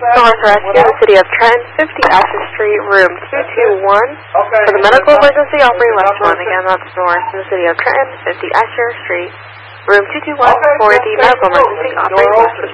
North Rescue, the City of Trenton, 50 Asher Street, room 221. For the medical emergency operating left one. Again, that's North in the City of Trenton, 50 Asher Street, room 221 for the medical emergency operating left.